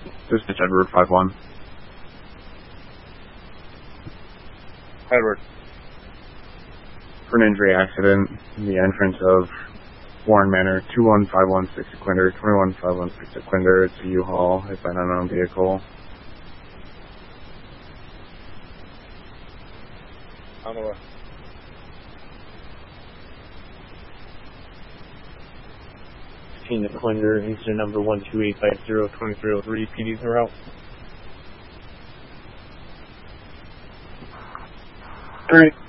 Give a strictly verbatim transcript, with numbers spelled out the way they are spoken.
Dispatch Edward five one. Edward. For an injury accident in the entrance of Warren Manor, two one five one six Quinder, twenty-one five one six Quinder. It's a U-Haul hit by an unknown vehicle. On the way. fifteen Quinder, incident number one two eight five zero two three zero three, P D's en route. Three.